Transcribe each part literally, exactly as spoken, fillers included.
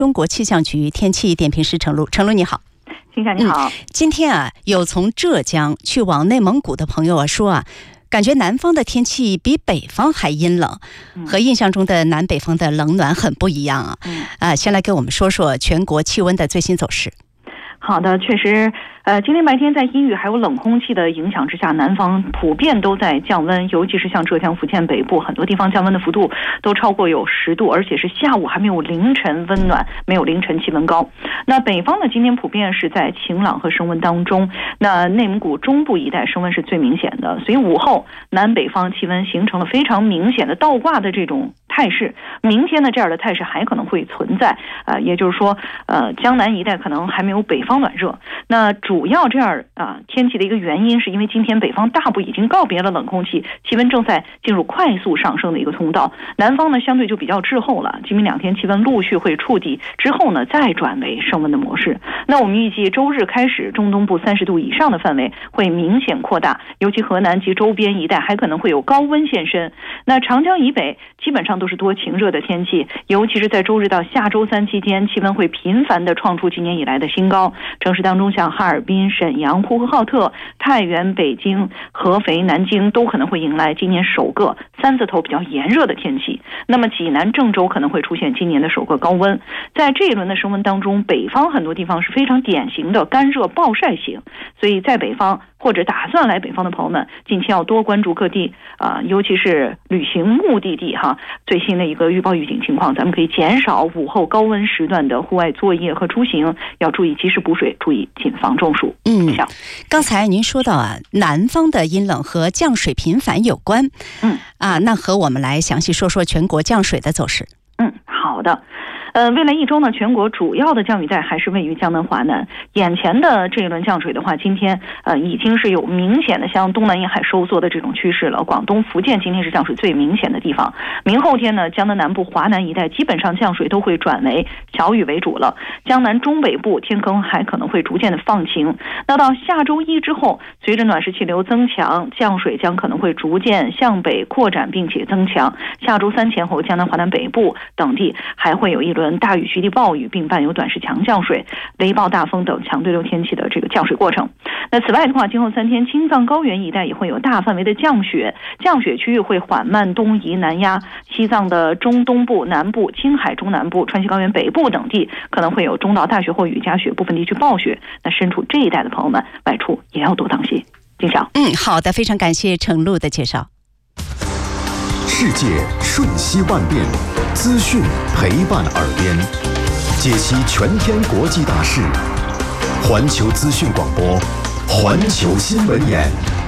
中国气象局天气点评师程璐。程璐你好。 金霞你好、 嗯、今天啊，有从浙江去往内蒙古的朋友啊说啊，感觉南方的天气比北方还阴冷，和印象中的南北方的冷暖很不一样啊。嗯、啊，先来给我们说说全国气温的最新走势。 好的，确实，呃，今天白天在阴雨还有冷空气的影响之下，南方普遍都在降温，尤其是像浙江、福建北部很多地方降温的幅度都超过有十度，而且是下午还没有凌晨温暖，没有凌晨气温高。那北方呢，今天普遍是在晴朗和升温当中，那内蒙古中部一带升温是最明显的，所以午后南北方气温形成了非常明显的倒挂的这种态势。明天呢，这样的态势还可能会存在，呃，也就是说，呃，江南一带可能还没有北方暖热。那主要这样啊、呃、天气的一个原因，是因为今天北方大部已经告别了冷空气，气温正在进入快速上升的一个通道。南方呢相对就比较滞后了，今明两天气温陆续会触底，之后呢再转为升温的模式。那我们预计周日开始，中东部三十度以上的范围会明显扩大，尤其河南及周边一带还可能会有高温现身。那长江以北基本上都是多晴热的天气，尤其是在周日到下周三期间，气温会频繁的创出今年以来的新高。城市当中像哈尔滨、沈阳、呼和浩特、太原、北京、合肥、南京都可能会迎来今年首个三字头比较炎热的天气。那么济南、郑州可能会出现今年的首个高温。在这一轮的升温当中，北方很多地方是非常典型的干热暴晒型，所以在北方或者打算来北方的朋友们，近期要多关注各地啊、呃，尤其是旅行目的地哈最新的一个预报预警情况，咱们可以减少午后高温时段的户外作业和出行，要注意及时补水，注意谨防中暑。 嗯，刚才您说到啊，南方的阴冷和降水频繁有关。嗯啊，那和我们来详细说说全国降水的走势。 嗯，好的。呃，未来一周呢，全国主要的降雨带还是位于江南华南。眼前的这一轮降水的话，今天呃已经是有明显的向东南沿海收缩的这种趋势了。广东、福建今天是降水最明显的地方。明后天呢，江南南部、华南一带基本上降水都会转为小雨为主了。江南中北部天空还可能会逐渐的放晴。那到下周一之后，随着暖湿气流增强，降水将可能会逐渐向北扩展并且增强。下周三前后，江南、华南北部等地还会有一轮大雨、局地暴雨，并伴有短时强降水、雷暴大风等强对流天气的这个降水过程。那此外的话，今后三天青藏高原一带也会有大范围的降雪，降雪区域会缓慢东移南压，西藏的中东部、南部、青海中南部、川西高原北部等地可能会有中到大雪或雨夹雪，部分地区暴雪。那身处这一带的朋友们，外出也要多当心。金晓， 嗯，好的，非常感谢程璐的介绍。 世界瞬息万变，资讯陪伴耳边，解析全天国际大事。环球资讯广播，环球新闻眼。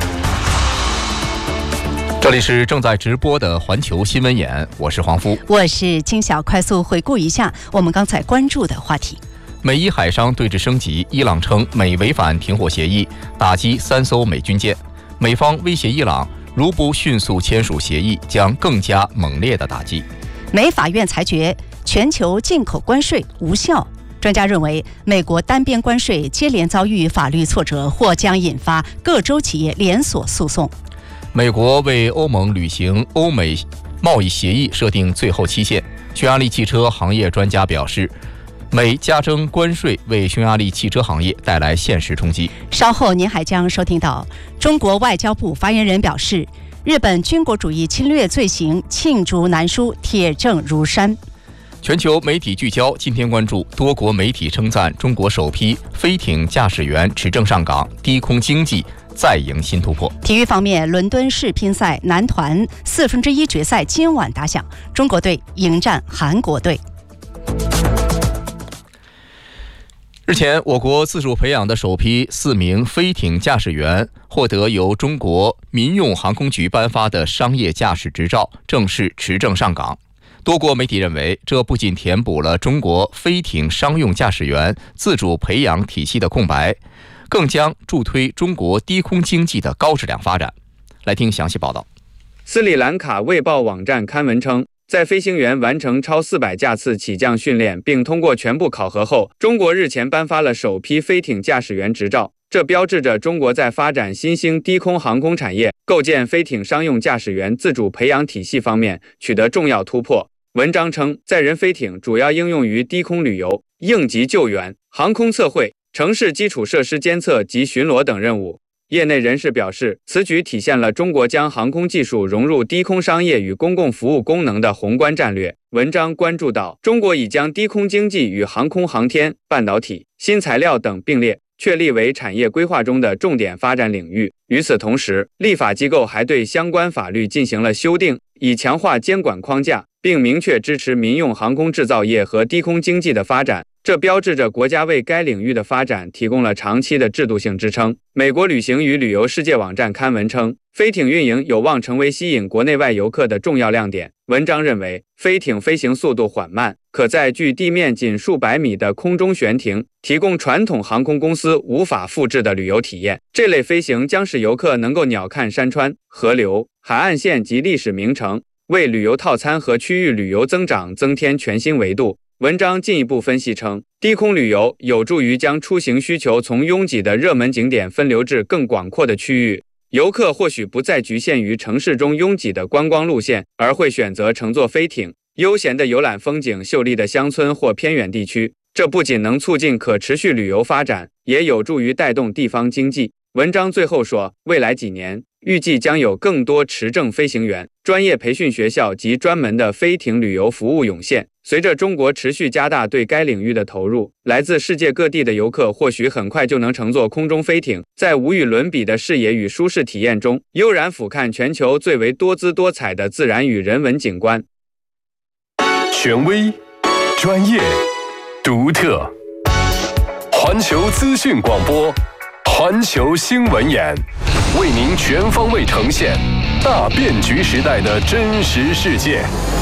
这里是正在直播的环球新闻眼，我是黄夫， 我是金晓。快速回顾一下我们刚才关注的话题。 美伊海上对峙升级，伊朗称美违反停火协议，打击三艘美军舰。美方威胁伊朗，如不迅速签署协议，将更加猛烈的打击。 美法院裁决全球进口关税无效。专家认为，美国单边关税接连遭遇法律挫折，或将引发各州企业连锁诉讼。 美国为欧盟履行欧美贸易协议设定最后期限。匈牙利汽车行业专家表示，美加征关税为匈牙利汽车行业带来现实冲击。 稍后您还将收听到中国外交部发言人表示，日本军国主义侵略罪行罄竹难书，铁证如山。 全球媒体聚焦，今天关注多国媒体称赞中国首批飞艇驾驶员持证上岗，低空经济再迎新突破。 体育方面，伦敦世乒赛男团四分之一决赛今晚打响，中国队迎战韩国队。 日前，我国自主培养的首批四名飞艇驾驶员获得由中国民用航空局颁发的商业驾驶执照，正式持证上岗。多国媒体认为，这不仅填补了中国飞艇商用驾驶员自主培养体系的空白，更将助推中国低空经济的高质量发展。来听详细报道。 斯里兰卡卫报网站刊文称，在飞行员完成超四百架次起降训练并通过全部考核后，中国日前颁发了首批飞艇驾驶员执照。这标志着中国在发展新兴低空航空产业、构建飞艇商用驾驶员自主培养体系方面取得重要突破。 文章称，载人飞艇主要应用于低空旅游、应急救援、航空测绘、城市基础设施监测及巡逻等任务。业内人士表示，此举体现了中国将航空技术融入低空商业与公共服务功能的宏观战略。文章关注到，中国已将低空经济与航空航天、半导体、新材料等并列，确立为产业规划中的重点发展领域。与此同时，立法机构还对相关法律进行了修订，以强化监管框架，并明确支持民用航空制造业和低空经济的发展。这标志着国家为该领域的发展提供了长期的制度性支撑。美国旅行与旅游世界网站刊文称，飞艇运营有望成为吸引国内外游客的重要亮点。文章认为，飞艇飞行速度缓慢，可在距地面仅数百米的空中悬停，提供传统航空公司无法复制的旅游体验。这类飞行将使游客能够鸟瞰山川、河流、海岸线及历史名城，为旅游套餐和区域旅游增长增添全新维度。文章进一步分析称，低空旅游有助于将出行需求从拥挤的热门景点分流至更广阔的区域，游客或许不再局限于城市中拥挤的观光路线，而会选择乘坐飞艇，悠闲地游览风景秀丽的乡村或偏远地区。这不仅能促进可持续旅游发展，也有助于带动地方经济。文章最后说，未来几年预计将有更多持证飞行员、专业培训学校及专门的飞艇旅游服务涌现。随着中国持续加大对该领域的投入，来自世界各地的游客或许很快就能乘坐空中飞艇，在无与伦比的视野与舒适体验中，悠然俯瞰全球最为多姿多彩的自然与人文景观。 权威、专业、独特，环球资讯广播，环球新闻眼，为您全方位呈现大变局时代的真实世界。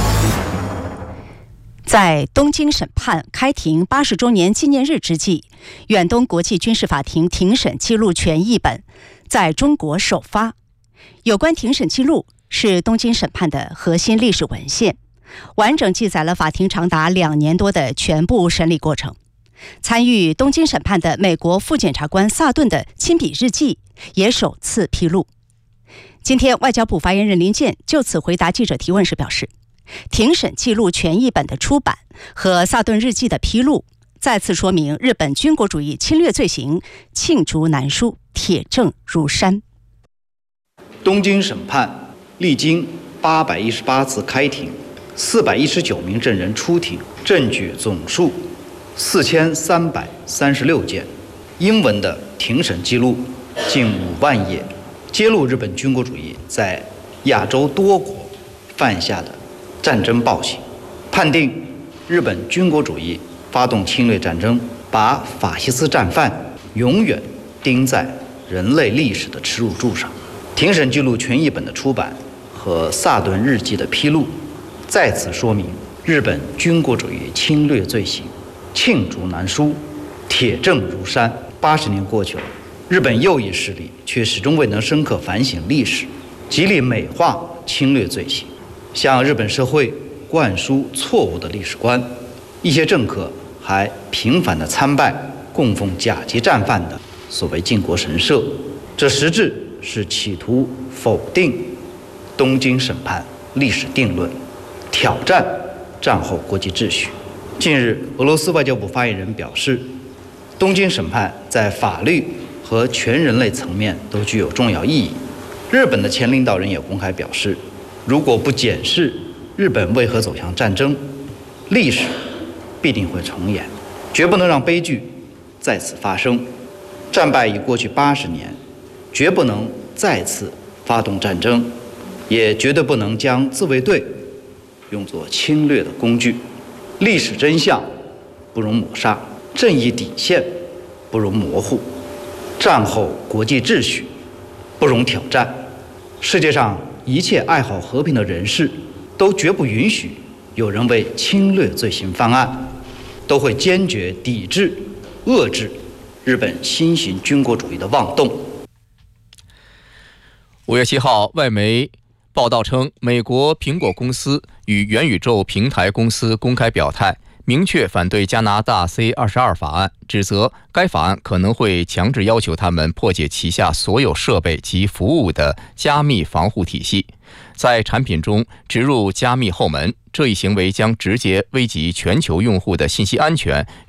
在东京审判开庭八十周年纪念日之际，远东国际军事法庭庭审记录全译本在中国首发。有关庭审记录是东京审判的核心历史文献，完整记载了法庭长达两年多的全部审理过程。参与东京审判的美国副检察官萨顿的亲笔日记也首次披露。今天，外交部发言人林健就此回答记者提问时表示，庭审记录全译本的出版和萨顿日记的披露，再次说明日本军国主义侵略罪行罄竹难书，铁证如山。 东京审判历经八百一十八次开庭，四百一十九名证人出庭，证据总数四千三百三十六件，英文的庭审记录近五万页，揭露日本军国主义在亚洲多国犯下的战争暴行，判定日本军国主义发动侵略战争，把法西斯战犯永远钉在人类历史的耻辱柱上。庭审记录全译本的出版和萨顿日记的披露，再次说明日本军国主义侵略罪行罄竹难书，铁证如山。八十年过去了，日本右翼势力却始终未能深刻反省历史，极力美化侵略罪行，向日本社会灌输错误的历史观。一些政客还频繁地参拜供奉甲级战犯的所谓靖国神社，这实质是企图否定东京审判历史定论，挑战战后国际秩序。近日，俄罗斯外交部发言人表示，东京审判在法律和全人类层面都具有重要意义。日本的前领导人也公开表示，如果不检视日本为何走向战争，历史必定会重演，绝不能让悲剧再次发生。战败已过去八十年，绝不能再次发动战争，也绝对不能将自卫队用作侵略的工具。历史真相不容抹杀，正义底线不容模糊，战后国际秩序不容挑战。世界上一切爱好和平的人士都绝不允许有人为侵略罪行犯案，都会坚决抵制、遏制日本新型军国主义的妄动。 五月七号，外媒报道称，美国苹果公司与元宇宙平台公司公开表态，明确反对加拿大 C 二十二 法案，指责该法案可能会强制要求他们破解旗下所有设备及服务的加密防护体系。 在产品中植入加密后门。这一行为将直接危及全球用户的信息安全